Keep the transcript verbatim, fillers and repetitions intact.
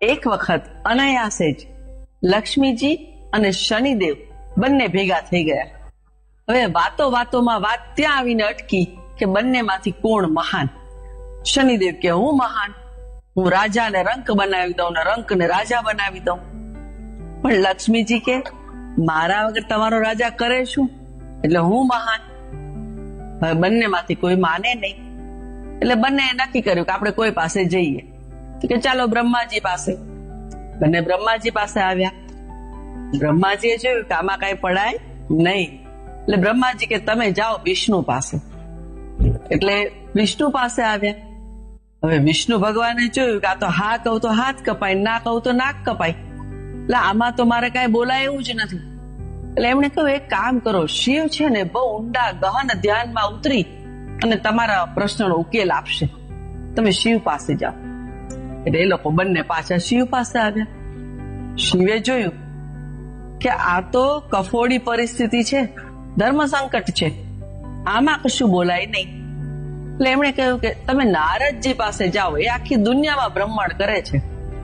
એક વખત અનાયાસે જ લક્ષ્મીજી અને શનિદેવ બંને ભેગા થઈ ગયા. હવે વાતો વાતોમાં વાત ત્યાં આવીને અટકી કે બંનેમાંથી કોણ મહાન. શનિદેવ કે હું મહાન, હું રાજાને રંક બનાવી દઉં ને રંકને રાજા બનાવી દઉં. પણ લક્ષ્મીજી કે મારા વગર તમારો રાજા કરે શું, એટલે હું મહાન. હવે બંનેમાંથી કોઈ માને નહીં, એટલે બંને નક્કી કર્યું કે આપણે કોઈ પાસે જઈએ. તો કે ચાલો બ્રહ્માજી પાસે. બંને બ્રહ્માજી પાસે આવ્યા. બ્રહ્માજીએ જોયું કે આમાં કઈ પડાય નહીં, એટલે બ્રહ્માજી કે તમે જાઓ વિષ્ણુ પાસે. એટલે વિષ્ણુ પાસે આવ્યા. હવે વિષ્ણુ ભગવાને જોયું કે આ તો હા કહું તો હાથ કપાય, ના કહું તો નાક કપાય, એટલે આમાં તો મારે કઈ બોલાય એવું જ નથી. એટલે એમણે કહ્યું એક કામ કરો, શિવ છે ને બહુ ઊંડા ગહન ધ્યાનમાં ઉતરી અને તમારા પ્રશ્નનો ઉકેલ આપશે, તમે શિવ પાસે જાઓ. એટલે એ લોકો બંને પાછા શિવ પાસે આવ્યા. શિવે જોયું કે આ તો કફોડી પરિસ્થિતિ છે, ધર્મ સંકટ છે, આમાં કશું બોલાય નહીં. એટલે એમણે કહ્યું કે તમે નારદજી પાસે જાઓ, એ આખી દુનિયામાં ભ્રમણ કરે છે,